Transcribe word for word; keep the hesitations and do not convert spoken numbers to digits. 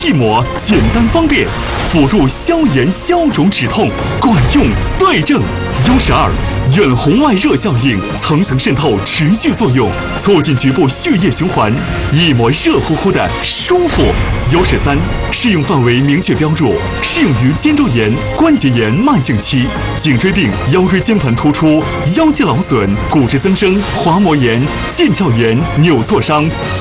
一抹简单方便，辅助消炎消肿止痛，管用对症。优十二远红外热效应，层层渗透，持续作用，促进局部血液循环，一抹热乎乎的舒服。优十三适用范围明确标注，适用于肩周炎、关节炎慢性期、颈椎病、腰椎间盘突出、腰肌劳损、骨质增生、滑膜炎、腱鞘炎、扭挫伤。